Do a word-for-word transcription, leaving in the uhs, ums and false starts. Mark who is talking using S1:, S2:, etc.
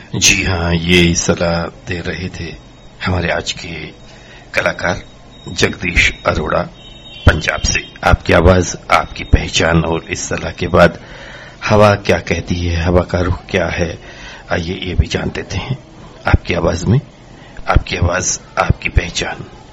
S1: जी हाँ, ये सलाह दे रहे थे हमारे आज के कलाकार जगदीश अरोड़ा पंजाब से। आपकी आवाज, आपकी पहचान और इस सलाह के बाद हवा क्या कहती है, हवा का रुख क्या है, आइए ये भी जान देते हैं। आपकी आवाज में, आपकी आवाज, आपकी पहचान।